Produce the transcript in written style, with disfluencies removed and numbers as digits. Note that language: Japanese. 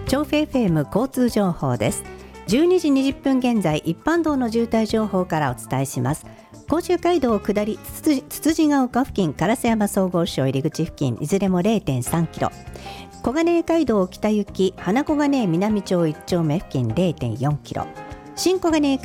調布 FM 交通情報です。12時20分現在、一般道の渋滞情報からお伝えします。甲州街道下りつつじが丘付近、烏山総合省入り口付近、いずれも 0.3 キロ。小金井街道北行き花小金井南町1丁目付近 0.4 キロ。新小金井